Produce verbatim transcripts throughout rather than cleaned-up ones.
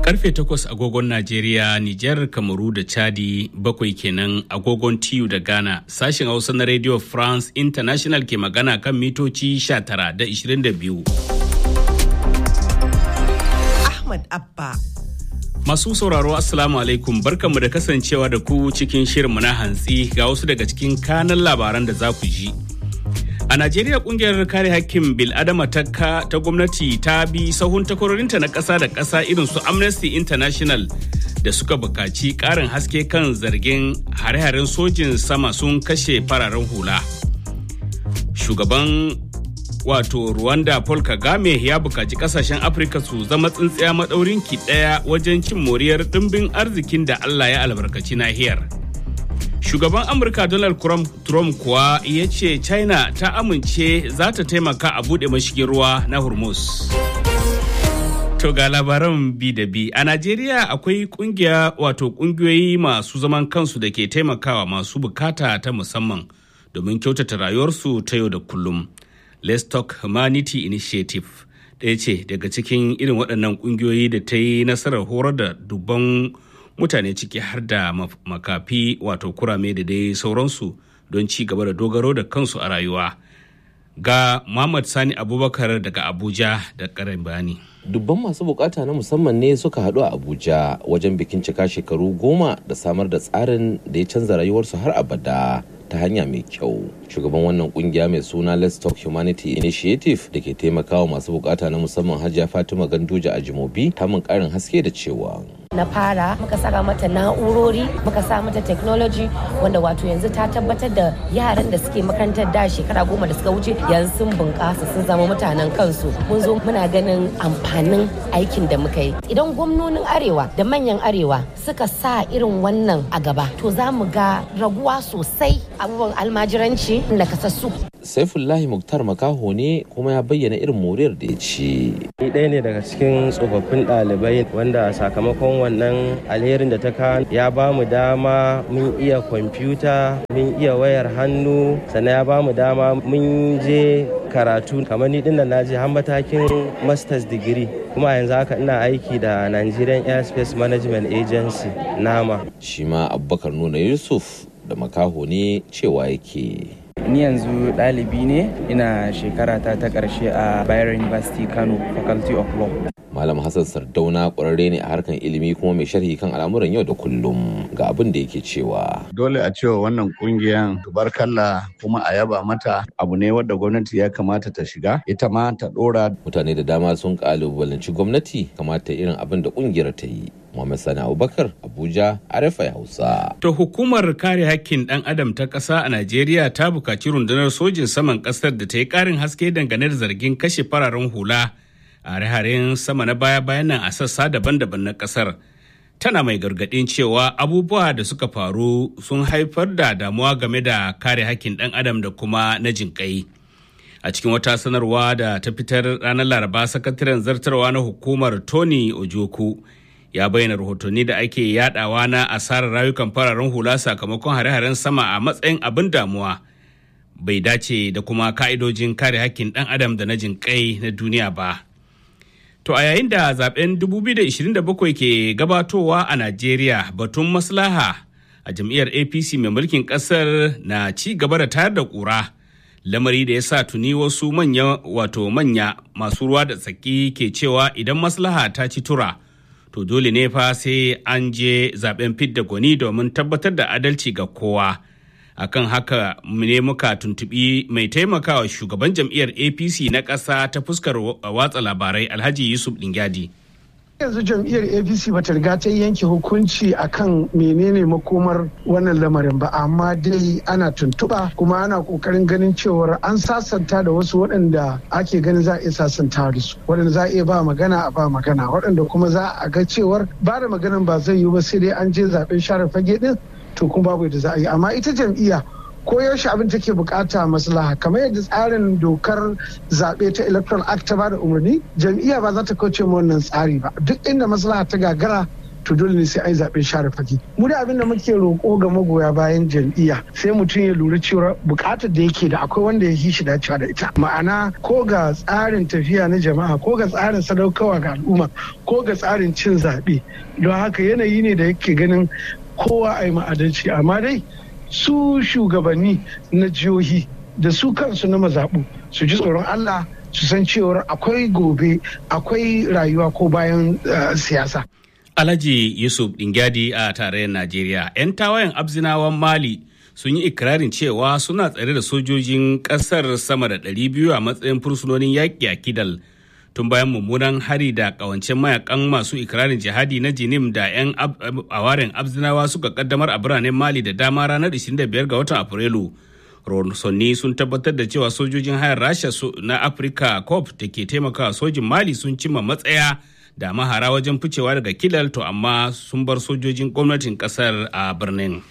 Karfe takwas agogon Najeriya, Nijar, Kamaru da Chadi, bakwai kenan agogon T U da Ghana. Sashen Hausa na Radio France International ke magana kan mitoci sha tara da ishirin da biyu. Ahmad Abba. Masu sauraro Assalamu alaikum, barkanmu da kasancewa da ku cikin shirinmu na hantsi ga wasu daga cikin kanan labaran da za ku ji. A Najeriya kungiyar kare hakkin bil'adama ta ta gwamnati ta bi sahun takwarorinta na ƙasa da ƙasa irin su Amnesty International da suka buƙaci ƙarin haske kan zargin hare-haren sojin sama sun kashe fararen hula. Shugaban wato Rwanda Paul Kagame ya buƙaci ƙasashen Afirka su zama tsintsiya maɗaurin ki ɗaya wajen cin moriyar ɗimbin arzikin da Allah ya albarkaci nahiyar. Shugaban Amurka Donald Trump kuwa ya ce China ta amince za ta taimaka a buɗe mashigin ruwa na Hormuz. To ga labaran bi da bi. A Najeriya akwai kungiya wato kungiyoyi masu zaman kansu da ke taimakawa masu bukata ta musamman domin kyautata rayuwarsu ta yau da kullum. Let's Talk Humanity Initiative ɗaya ce daga cikin irin waɗannan kungiyoyi da ta yi nasarar horar da dubban mutane ciki har da makafi wato kurame da dai sauransu don ci gaba da dogaro da kansu a rayuwa. Ga Muhammad Sani Abubakar daga Abuja da ƙarin bayani. Dubban masu bukata na musamman ne suka haɗu a Abuja wajen bikin cika shekaru goma da samar da tsarin da ya canza rayuwarsu har abada ta hanya mai kyau. Shugaban wannan kungiya mai suna Let's Talk Humanity Initiative da ke taimakawa masu bukata na musamman Hajiya Fatima Gandoja a Jimobi ta mun karin haske da cewa na fara muka saka mata na'urori muka sa mata technology wanda wato yanzu ta tabbatar da yaran da suke makarantar da shekara goma da suka wuce yanzu sun bunƙasa sun zama mutanen kansu. Mun zo muna ganin amfanin aikin da muka yi. Idan gwamnonin arewa da manyan arewa suka sa irin wannan a gaba to za mu ga raguwa sosai abubuwan almajiranci da kasassu. Saifullahi Muktar Makaho ne kuma ya bayyana irin moriyar da ya ci. Ni ɗaya ne daga cikin tsofaffin ɗalibai wanda sakamakon wannan alherin da ta kawo ya ba mu dama mun iya kwamfuta, mun iya wayar hannu, sannan ya ba mu dama mun je karatu kamar ni din da na je har matakin masters degree kuma yanzu haka ina aiki da Nigerian Airspace Management Agency nama. Shi ma Abubakar Nuna Yusuf da Makaho ne cewa yake. Ni yanzu ɗalibi ne ina shekara ta ta ƙarshe a Bayero University Kano Faculty of Law. Malam Hassan Sardauna ƙwararre ne a harkan ilimi kuma mai sharhi kan al'amuran yau da kullum ga abin da yake cewa. Dole a cewa wannan ƙungiyar tubarkalla kuma a yaba mata abu ne wadda gwamnati ya kamata ta shiga ita ma ta ɗora. Mutane da dama sun ƙalubalanci gwamnati kamata irin abin da ƙungiyar ta yi. Muhammad Sani Abubakar, Abuja, R F I Hausa. To hukumar kare hakkin ɗan adam ta ƙasa a Najeriya ta buƙaci rundunar sojin saman ƙasar da ta yi ƙarin haske dangane da zargin kashe fararen hula a hare-haren sama na baya-bayan nan a sassa daban-daban na ƙasar. Tana mai gargaɗin cewa abubuwa da suka faru sun haifar da damuwa game da kare hakkin ɗan adam da kuma na jinƙai. A cikin wata sanarwa da ta fitar ranar Laraba, sakataren zartarwa na hukumar Tony Ojoku ya bayyana rahotanni da ake yadawa na asarar rayukan fararen hula sakamakon hare-haren sama a matsayin abin damuwa bai dace da kuma ka'idojin kare hakkin ɗan adam da na jinƙai na duniya ba. To a yayin da zaben dubu biyu da ishirin da bakwai ke gabatowa a Najeriya, batun maslaha a jam'iyyar A P C mai mulkin ƙasar na ci gaba da tayar da ƙura, lamari da ya sa tuni wasu manya wato manya masu ruwa da tsaki ke cewa idan maslaha ta ci tura to dole ne fa sai an je zaben fidda gwani domin tabbatar da adalci ga kowa. Akan haka ne muka tuntubi mai taimakawa shugaban jam'iyyar A P C na ƙasa ta fuskar watsa labarai Alhaji Yusuf Dingyadi. Yanzu jam'iyyar A P C bata riga ta yanke hukunci akan menene makomar wannan lamarin ba, amma dai ana tuntuɓa kuma ana kokarin ganin cewar an sasanta da wasu waɗanda ake ganin za a iya sasanta da su, waɗanda za a iya ba magana a ba magana, waɗanda kuma za a ga cewar ba da maganan ba zai yi ba sai dai an je zaben share fage din, to kuma babu yadda za a yi. Amma ita jam'iyya ko yaushe abin take bukata maslaha, kamar yadda tsarin dokar zaɓe ta electoral act ta bada umarni, jam'iyya ba za ta kauce ma wannan tsari ba. Duk inda maslaha ta gagara to dole ne sai ai zaɓen share fage. Mu da abin da muke roƙo ga magoya bayan jam'iyya sai mutum ya lura cewa buƙatar da yake da akwai wanda ya shi dacewa da ita. Ma'ana ko ga tsarin tafiya na jama'a ko ga tsarin sadaukarwa ga al'umma ko ga tsarin cin zaɓe. Don haka yanayi ne da yake ganin kowa a yi ma'adalci, amma dai su shugabanni na jihohi da su kansu na mazaɓu su ji tsoron Allah su san cewar akwai gobe akwai rayuwa ko bayan uh, siyasa. Alhaji Yusuf Dingyadi a tarayyar Najeriya. 'Yan tawayen Abzinawan Mali sun yi ikirarin cewa suna tsare da sojojin ƙasar sama da ɗari biyu a matsayin fursunonin yaƙi a Kidal. Tun bayan mummunan hari da kawancen mayakan masu ikirarin jihadi na Jinim da 'yan awaren Abzinawa suka kaddamar a biranen Mali da dama ranar ishirin da biyar ga watan Afrilu. Ronsonni sun tabbatar da cewa sojojin hayar Rasha na Africa Corps da ke taimakawa sojin Mali sun cimma matsaya da mahara wajen ficewa daga Kidal, to amma sun bar sojojin gwamnatin kasar a birnin.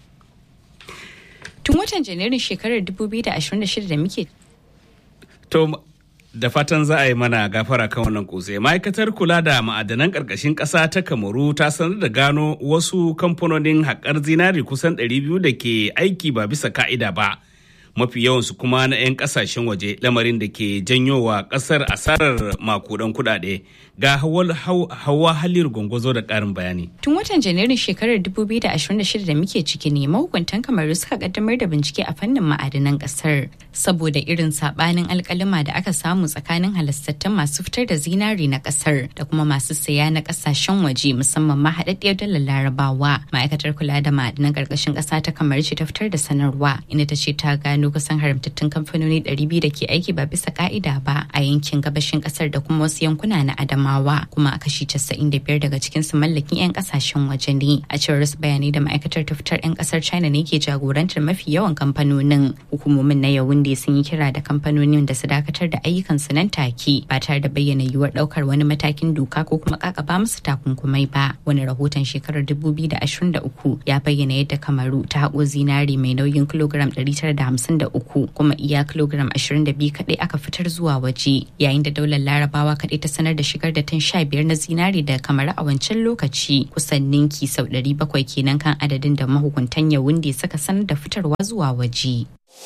Tun watan Janairun shekarar dubu biyu da ashirin da shida da muke to da fatan za a yi mana gafara kan wannan kutse. Ma'aikatar kula da ma'adanan ƙarƙashin ƙasa ta Kamaru ta sanar da gano wasu kamfanonin haƙar zinari kusan ɗari biyu da ke aiki ba bisa ka'ida ba, mafi yawansu kuma na 'yan ƙasashen waje, lamarin da ke janyowa ƙasar asarar makudan kuɗaɗe. Ga Hawa Halir Gongozo da ƙarin bayani. Tun watan Janairun shekarar dubu biyu da ashirin da shida da muke ciki ne mahukuntan Kamaru suka kaddamar da bincike a fannin ma'adanan ƙasar saboda irin sabanin alƙalima da aka samu tsakanin halastattun masu fitar da zinari na ƙasar da kuma masu saya na ƙasashen waje, musamman ma haɗaɗɗiyar dalar Larabawa. Ma'aikatar kula da ma'adanan ƙarƙashin ƙasa ta Kamaru ce ta fitar da sanarwa inda ta ce ta gano kusan haramtattun kamfanoni ɗari biyu da ke aiki ba bisa ka'ida ba a yankin gabashin ƙasar da kuma wasu yankuna na Adamawa, kuma a kashi casa'in da biyar daga cikin su mallakin 'yan ƙasashen waje ne. A cewar wasu bayanai da ma'aikatar ta fitar, 'yan ƙasar China ne ke jagorantar mafi yawan kamfanonin. Hukumomin na Yaounde sun yi kira da kamfanonin da su dakatar da ayyukansu nan take ba tare da bayyana yiwuwar ɗaukar wani matakin doka ko kuma kakaba musu takunkumai ba. Wani rahoton shekarar dubu biyu da ashirin da uku ya bayyana yadda Kamaru ta haƙo zinari mai nauyin kilogram ɗari tara da hamsin da uku, kuma iya kilogram ashirin da biyu kaɗai aka fitar zuwa waje, yayin da daular Larabawa kaɗai ta sanar da shigar da tan sha biyar na zinari da Kamaru a wancan lokaci, kusan ninki sau ɗari bakwai kenan kan adadin da mahukuntan Yaounde suka sanar da fitarwa zuwa waje.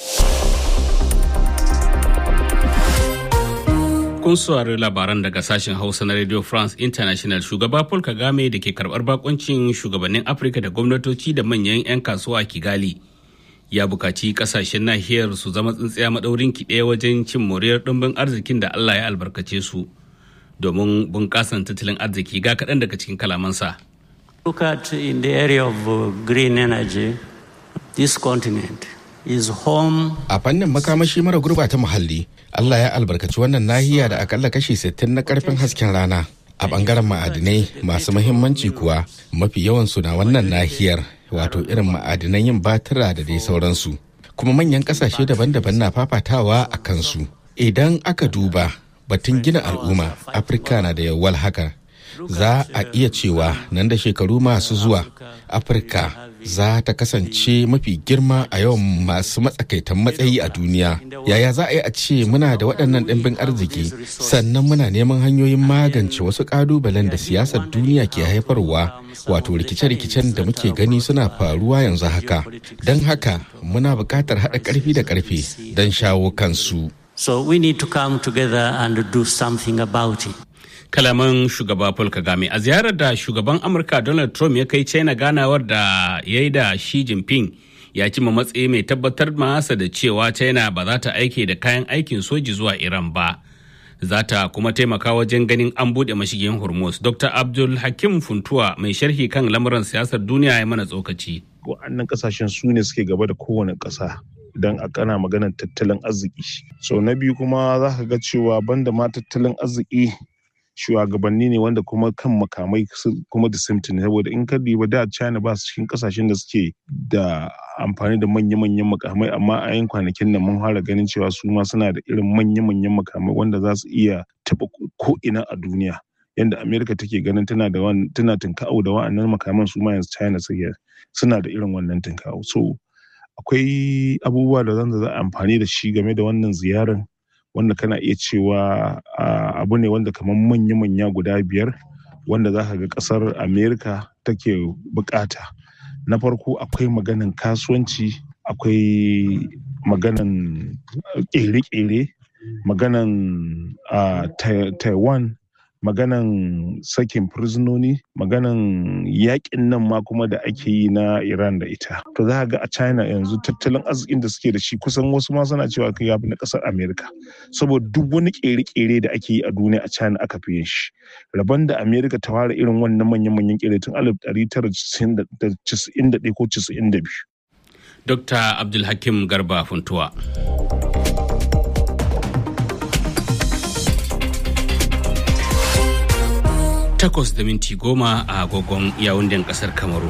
Kun saurari labaran daga sashen Hausa na Radio France International. Shugaba Paul Kagame da ke karɓar bakuncin shugabannin Afirka da gwamnatoci da manyan 'yan kasuwa a Kigali ya bukaci kasashen nahiyar su zama tsintsiya maɗaurin ki ɗaya wajen cin moriyar ɗumbin arzikin da Allah ya albarkace su domin bunƙasan tattalin arziki. Ga kaɗan daga cikin kalamansa. Look at in the area of uh, green energy, this continent is home. A fannin makamashi mara gurbata muhalli, Allah ya albarkaci wannan nahiya da akalla kashi sittin na karfin hasken rana. A bangaren ma'adinai masu muhimmanci kuwa mafi yawansu na wannan nahiyar, wato irin ma'adinan yin batira da dai sauransu. Kuma manyan kasashe daban-daban na fafatawa a kansu. Idan aka duba batun gina al'umma, Afirka na da yawwal haka. Za a iya cewa nan da shekaru masu zuwa, Afirka za ta kasance mafi girma a yawan masu matsakaitan matsayi a duniya. Yaya za a yi a ce muna da waɗannan ɗimbin arziki, sannan muna neman hanyoyin magance wasu ƙalubalen da siyasar duniya ke haifarwa, wato rikice-rikicen da muke gani suna faruwa yanzu haka. Don haka muna buƙatar haɗa ƙarfi da ƙarfe don shawo kansu. So we need to come together and do something about it. Kalaman shugaba Paul Kagame a ziyarar da shugaban Amurka Donald Trump ya kai China ganawar da ya yi da Xi Jinping, ya cima matsayi mai tabbatar masa da cewa China ba za ta aike da kayan aikin soji zuwa Iran ba. Za ta kuma taimaka wajen ganin an buɗe mashigin Hormuz. Doctor Abdul Hakim Funtuwa mai sharhi kan lamuran siyasar duniya ya mana tsokaci. Waɗannan ƙasashen su ne suke gaba da kowane ƙasa idan a kana maganar tattalin arziki. So na biyu kuma za ka ga cewa banda ma tattalin arziki, shugabanni ne wanda kuma kan makamai kuma da simtin, saboda in ka diba da China ba su cikin kasashen da suke da amfani da manya-manyan makamai, amma a yin kwanakin nan mun fara ganin cewa su ma suna da irin manya-manyan makamai wanda za su iya taɓa ko ina a duniya. Yanda Amerika take ganin tana da wannan tana tinkawo da wa'annan makaman, su ma yanzu China suna da irin wannan tinkawo. So akwai abubuwa da zan za a amfani da shi game da wannan ziyarar, wanda kana iya cewa abu ne wanda kamar manya-manya guda biyar wanda za ka ga ƙasar Amerika take bukata. Na farko akwai maganan kasuwanci, akwai maganan ƙere-ƙere, maganan uh, Taiwan, maganan sakin fursunoni, maganan yakin nan ma kuma da ake yi na Iran da ita. To za ga a China yanzu tattalin arzikin da suke da shi kusan wasu ma suna cewa kai yafi na ƙasar Amerika. Saboda duk wani ƙere-ƙere da ake yi a duniya a China aka fi yin shi. Rabon da Amerika ta ware irin wannan manyan-manyan ƙere tun alif ɗari tara da casa'in da ɗaya ko casa'in da biyu. Dokta Abdulhakim Garba Funtuwa. Takwas da minti goma a agogon Yawunden kasar Kamaru.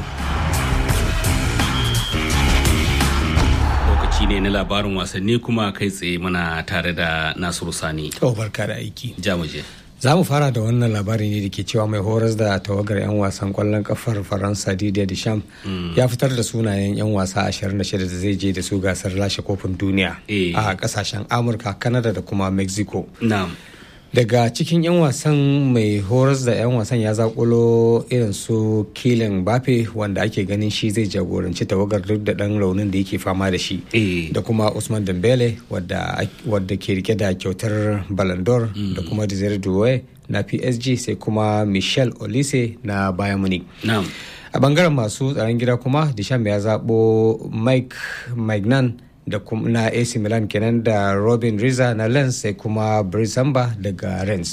Lokaci ne na labarin wasanni kuma kai tsaye muna tare da Nasiru Sani. To barka da aiki. Jamuje. Za mu fara da wannan labari ne da ke cewa mai horas da tawagar 'yan wasan kwallon kafar Faransa Didier Deschamps ya fitar da sunayen 'yan wasa ashirin da shida da zai je da su gasar lashe kofin duniya a kasashen Amurka, Canada da kuma Mexico. Na'am. Daga cikin 'yan wasan mai horas da 'yan wasan ya zakulo irin su Kylian Mbappe wanda ake ganin shi zai jagoranci tawagar duk da dan raunin da yake fama da shi, da kuma Usman Dembele wadda ke rike da kyautar Ballon d'Or, da kuma Desire Doué na P S G, sai kuma Michel Olise na Bayern Munich. A bangaren masu tsaron gida kuma Deschamps ya zabo Mike Maignan da kuma na A C Milan kenan da Robin Riza na Lens, sai kuma Brisamba daga Rennes.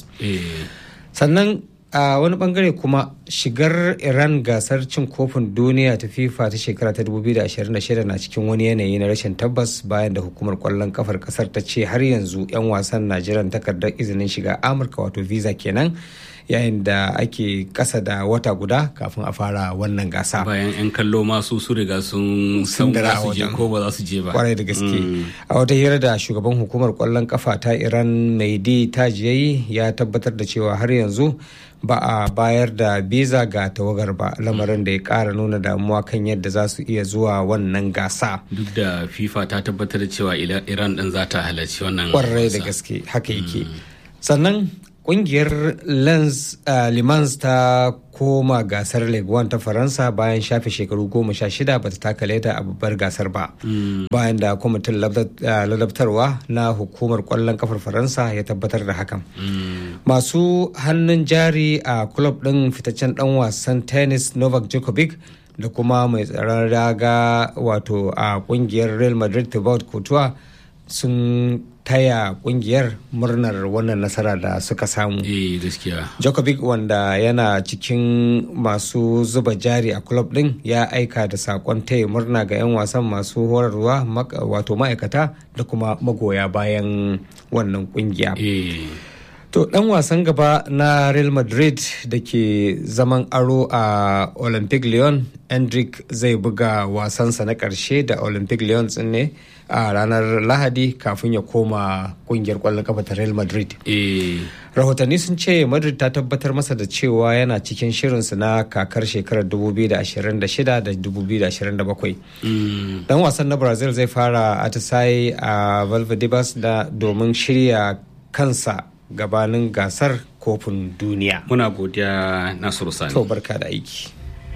Sannan a wani bangare kuma shigar Iran gasar cin kofin duniya ta FIFA ta shekara ta dubu biyu da ashirin da shida na cikin wani yanayi na rashin tabbas bayan da hukumar kwallon kafar kasar ta ce har yanzu 'yan wasan na jiran takardar izinin shiga Amurka wato visa kenan, yayin da ake kasa da wata guda kafin a fara wannan gasa. Bayan 'yan kallo masu su riga sun san za su je ko ba za su je ba. Kwarai da gaske. A wata hira da shugaban hukumar kwallon kafa ta Iran Mehdi Tajiyayi ya tabbatar da cewa har yanzu ba a bayar da biza ga tawagar ba, lamarin da ya kara nuna damuwa kan yadda za su iya zuwa wannan gasa. Duk da FIFA ta tabbatar da cewa Iran din za ta halarci wannan gasa. Kwarai da gaske haka yake. Sannan kungiyar Lens uh, Limans ta koma gasar Ligue one ta Faransa bayan shafe shekaru goma sha shida bata taka leda a babbar gasar ba. Mm. Bayan da kwamitin ladabtarwa na hukumar kwallon kafar Faransa ya tabbatar da hakan. Mm. Masu hannun jari a club din fitaccen dan wasan tennis Novak Djokovic da kuma mai tsaron raga wato a kungiyar Real Madrid Thibaut Courtois sun taya kungiyar murnar wannan nasara da suka samu. Eh gaskiya. Djokovic wanda yana cikin masu zuba jari a club din ya aika da sakon taya murna ga 'yan wasan, masu horarwa wato ma'aikata da kuma magoya bayan wannan kungiya. Eh. To dan wasan gaba na Real Madrid da ke zaman aro a Olympique Lyon, Endrick zai buga wasansa na karshe da Olympique Lyon ne a ranar Lahadi kafin ya koma kungiyar kwallon kafa ta Real Madrid. Eh. Rahotanni sun ce Madrid ta tabbatar masa da cewa yana cikin shirinsu na kakar shekarar dubu biyu da ashirin da shida da dubu biyu da ashirin da bakwai. Mm. Dan wasan na Brazil zai fara atisaye a Valdebebas da domin shirya kansa gabanin gasar kofin duniya. Muna godiya Nasiru Sani. To barka da aiki.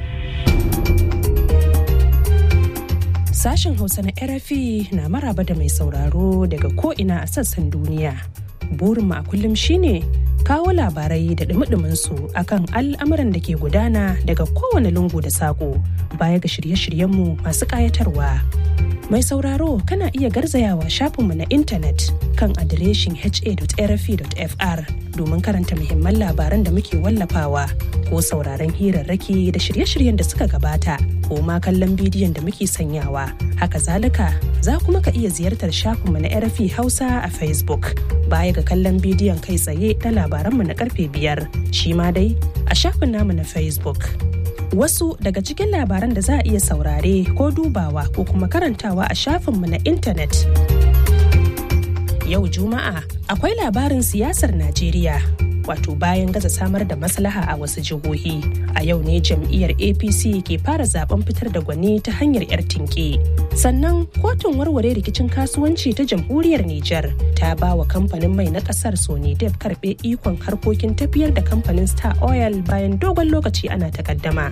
Sashen Hausa na R F I na maraba da mai sauraro daga ko'ina a sassan duniya. Burinmu a kullum shine kawo labarai da dumi su akan al'amuran da ke gudana daga kowane lungu da saƙo, baya ga shirye-shiryenmu masu ƙayatarwa. Mai sauraro kana iya garzayawa shafinmu na intanet kan adireshin h a dot r f i dot f r domin karanta muhimman labaran da muke wallafawa, ko sauraron hirarraki da shirye-shiryen da suka gabata, ko ma kallon bidiyon da muke sanyawa. Haka zalika za kuma ka iya ziyartar shafinmu na R F I Hausa a Facebook, baya ga kallon bidiyon kai tsaye na labaranmu na karfe biyar, shi ma dai a shafin namu na Facebook. Wasu daga cikin labaran da za a iya saurare ko dubawa ko kuma karantawa a shafinmu na intanet. Yau Juma'a akwai labarin siyasar Najeriya, wato bayan gaza samar da maslaha a wasu jihohi. A yau ne jam'iyyar A P C ke fara zaben fitar da gwani ta hanyar 'yar tinke. Sannan kotun warware rikicin kasuwanci ta jamhuriyar Nijar ta ba wa kamfanin mai na kasar Sonidep karbe ikon harkokin tafiyar da kamfanin Star Oil bayan dogon lokaci ana takaddama.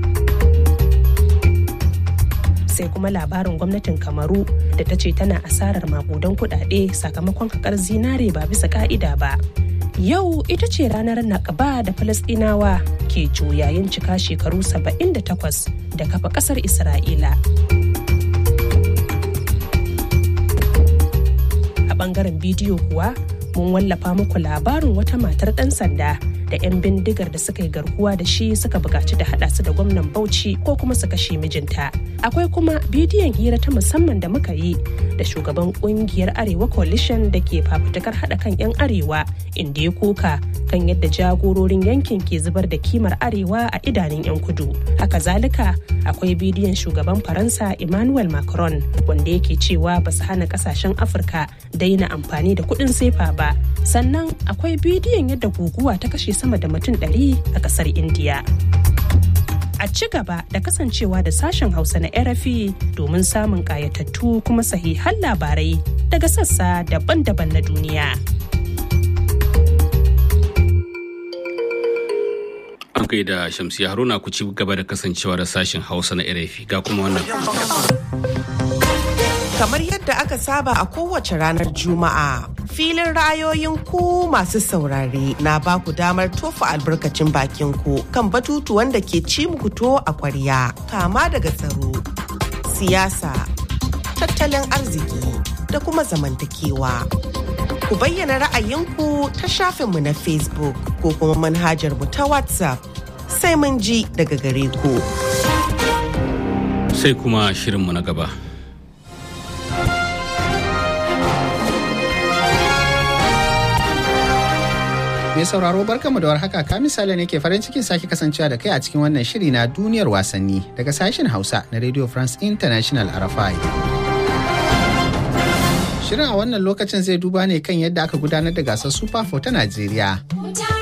Sai kuma labarin gwamnatin Kamaru da ta ce tana asarar makudan kuɗaɗe sakamakon hakar zinare ba bisa ka'ida ba. Yau ita ce ranar Nakba da Falasɗinawa ke juyayin cika shekaru saba'in da takwas da kafa ƙasar Isra'ila. A ɓangaren bidiyo kuwa mun wallafa muku labarin wata matar ɗan sanda da 'yan bindigar da suka yi garkuwa da shi suka buƙaci da haɗa su da gwamnan Bauchi ko kuma su kashe mijinta. Akwai kuma bidiyon hira ta musamman da muka yi da shugaban ƙungiyar Arewa Coalition da ke fafutukar haɗa kan 'yan Arewa inda ya koka kan yadda jagororin yankin ke zubar da kimar Arewa a idanun 'yan kudu. Haka zalika akwai bidiyon shugaban Faransa Emmanuel Macron wanda yake cewa ba su hana ƙasashen Afirka daina amfani da kuɗin sefa ba. Sannan akwai bidiyon yadda guguwa ta kashe sama da mutum ɗari a ƙasar Indiya. A ci gaba da kasancewa da sashen Hausa na R F I domin samun ƙayatattu kuma sahihan labarai daga sassa daban-daban na duniya. An kai da Shamsiya Haruna ku ci gaba da kasancewa da sashen Hausa na R F I ga kuma wannan. Kamar yadda aka saba a kowace ranar Juma'a, filin ra'ayoyin ku masu saurare na ba ku damar tofa albarkacin bakin ku kan batutuwan da ke ci muku to a kwarya, kama daga tsaro, siyasa, tattalin arziki da kuma zamantakewa. Ku bayyana ra'ayinku ta shafinmu na Facebook ko kuma manhajar mu ta WhatsApp. Sai mun ji daga gare ku. Sai kuma shirinmu na gaba. Mai sauraro barkanmu da warhaka, ka misali ne ke farin cikin sake kasancewa da kai a cikin wannan shiri na duniyar wasanni daga sashen Hausa na Radio France International R F I. Shirin a wannan lokacin zai duba ne kan yadda aka gudanar da gasar Super four ta Najeriya.